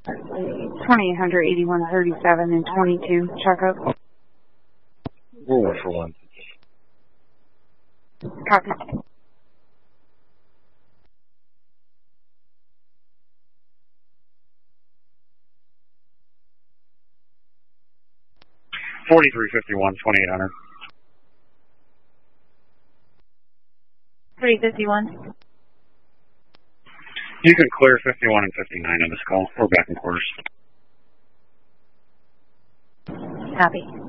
2800, 8137, and 22, Charco. We'll work for one. Copy. $43.51, 2800. 351. You can clear 51 and 59 on this call. We're back in quarters. Copy.